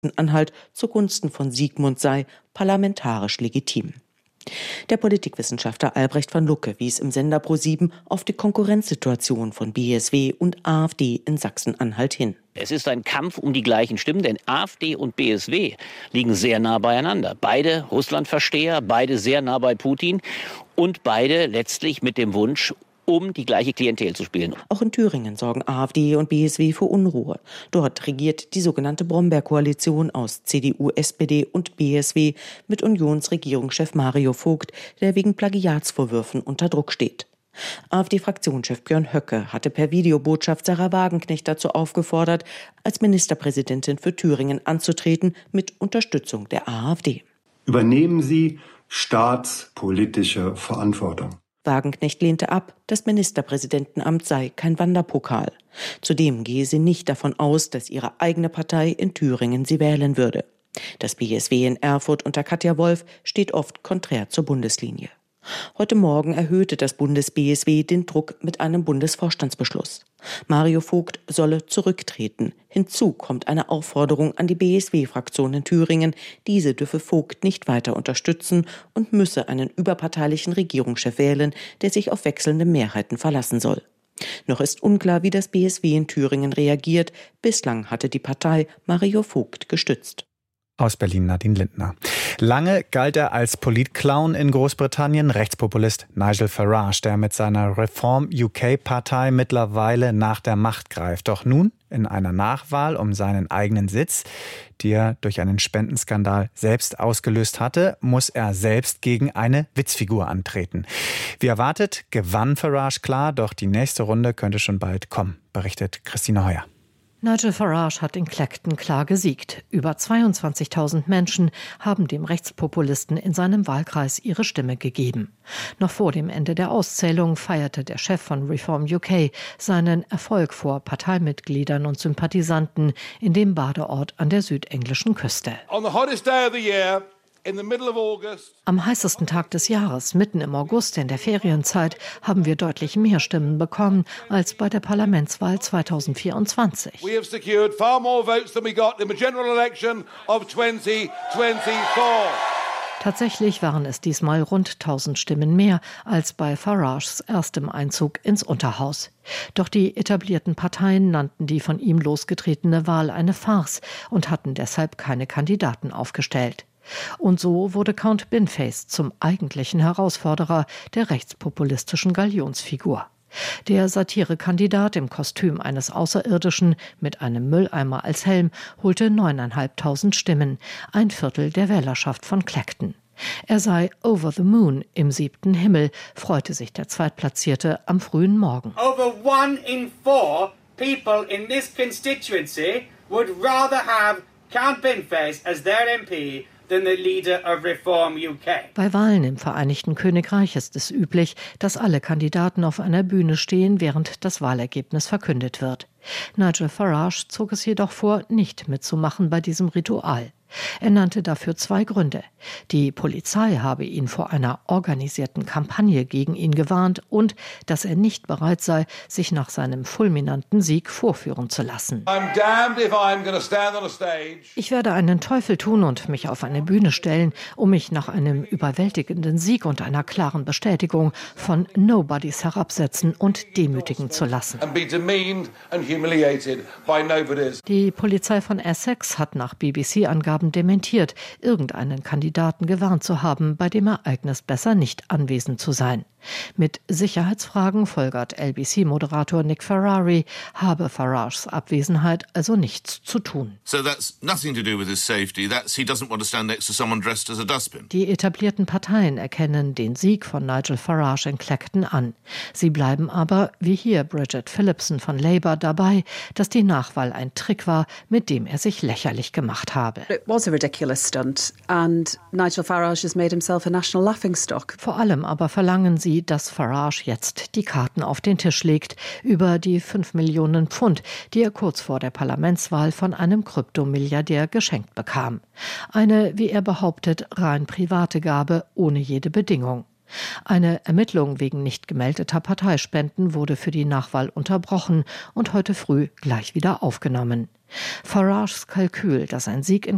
Sachsen-Anhalt zugunsten von Sigmund sei parlamentarisch legitim. Der Politikwissenschaftler Albrecht von Lucke wies im Sender ProSieben auf die Konkurrenzsituation von BSW und AfD in Sachsen-Anhalt hin. Es ist ein Kampf um die gleichen Stimmen, denn AfD und BSW liegen sehr nah beieinander. Beide Russlandversteher, beide sehr nah bei Putin und beide letztlich mit dem Wunsch, um die gleiche Klientel zu spielen. Auch in Thüringen sorgen AfD und BSW für Unruhe. Dort regiert die sogenannte Brombeer-Koalition aus CDU, SPD und BSW mit Unionsregierungschef Mario Vogt, der wegen Plagiatsvorwürfen unter Druck steht. AfD-Fraktionschef Björn Höcke hatte per Videobotschaft Sarah Wagenknecht dazu aufgefordert, als Ministerpräsidentin für Thüringen anzutreten mit Unterstützung der AfD. Übernehmen Sie staatspolitische Verantwortung. Wagenknecht lehnte ab, das Ministerpräsidentenamt sei kein Wanderpokal. Zudem gehe sie nicht davon aus, dass ihre eigene Partei in Thüringen sie wählen würde. Das BSW in Erfurt unter Katja Wolf steht oft konträr zur Bundeslinie. Heute Morgen erhöhte das Bundes-BSW den Druck mit einem Bundesvorstandsbeschluss. Mario Vogt solle zurücktreten. Hinzu kommt eine Aufforderung an die BSW-Fraktion in Thüringen. Diese dürfe Vogt nicht weiter unterstützen und müsse einen überparteilichen Regierungschef wählen, der sich auf wechselnde Mehrheiten verlassen soll. Noch ist unklar, wie das BSW in Thüringen reagiert. Bislang hatte die Partei Mario Vogt gestützt. Aus Berlin Nadine Lindner. Lange galt er als Politclown in Großbritannien, Rechtspopulist Nigel Farage, der mit seiner Reform-UK-Partei mittlerweile nach der Macht greift. Doch nun, in einer Nachwahl um seinen eigenen Sitz, die er durch einen Spendenskandal selbst ausgelöst hatte, muss er selbst gegen eine Witzfigur antreten. Wie erwartet, gewann Farage klar, doch die nächste Runde könnte schon bald kommen, berichtet Christine Heuer. Nigel Farage hat in Clacton klar gesiegt. Über 22.000 Menschen haben dem Rechtspopulisten in seinem Wahlkreis ihre Stimme gegeben. Noch vor dem Ende der Auszählung feierte der Chef von Reform UK seinen Erfolg vor Parteimitgliedern und Sympathisanten in dem Badeort an der südenglischen Küste. On the hottest day of the year, in the middle of August. Am heißesten Tag des Jahres, mitten im August in der Ferienzeit, haben wir deutlich mehr Stimmen bekommen als bei der Parlamentswahl 2024. We have secured far more votes than we got in the general election of 2024. Tatsächlich waren es diesmal rund 1000 Stimmen mehr als bei Farages erstem Einzug ins Unterhaus. Doch die etablierten Parteien nannten die von ihm losgetretene Wahl eine Farce und hatten deshalb keine Kandidaten aufgestellt. Und so wurde Count Binface zum eigentlichen Herausforderer der rechtspopulistischen Galionsfigur. Der Satirekandidat im Kostüm eines Außerirdischen mit einem Mülleimer als Helm holte 9.500 Stimmen, ein Viertel der Wählerschaft von Clacton. Er sei over the moon, im 7. Himmel, freute sich der Zweitplatzierte am frühen Morgen. Over 1 in 4 people in this constituency would rather have Count Binface as their MP than the leader of Reform UK. Bei Wahlen im Vereinigten Königreich ist es üblich, dass alle Kandidaten auf einer Bühne stehen, während das Wahlergebnis verkündet wird. Nigel Farage zog es jedoch vor, nicht mitzumachen bei diesem Ritual. Er nannte dafür 2 Gründe. Die Polizei habe ihn vor einer organisierten Kampagne gegen ihn gewarnt und dass er nicht bereit sei, sich nach seinem fulminanten Sieg vorführen zu lassen. Ich werde einen Teufel tun und mich auf eine Bühne stellen, um mich nach einem überwältigenden Sieg und einer klaren Bestätigung von Nobodies herabsetzen und demütigen zu lassen. Die Polizei von Essex hat nach BBC-Angaben dementiert, irgendeinen Kandidaten gewarnt zu haben, bei dem Ereignis besser nicht anwesend zu sein. Mit Sicherheitsfragen folgert LBC-Moderator Nick Ferrari, habe Farages Abwesenheit also nichts zu tun. Die etablierten Parteien erkennen den Sieg von Nigel Farage in Clacton an. Sie bleiben aber, wie hier Bridget Phillipson von Labour, dabei, dass die Nachwahl ein Trick war, mit dem er sich lächerlich gemacht habe. It was a ridiculous stunt and Nigel Farage has made himself a national laughingstock. Vor allem aber verlangen sie, dass Farage jetzt die Karten auf den Tisch legt über die 5 Millionen Pfund, die er kurz vor der Parlamentswahl von einem Kryptomilliardär geschenkt bekam. Eine, wie er behauptet, rein private Gabe ohne jede Bedingung. Eine Ermittlung wegen nicht gemeldeter Parteispenden wurde für die Nachwahl unterbrochen und heute früh gleich wieder aufgenommen. Farages Kalkül, dass ein Sieg in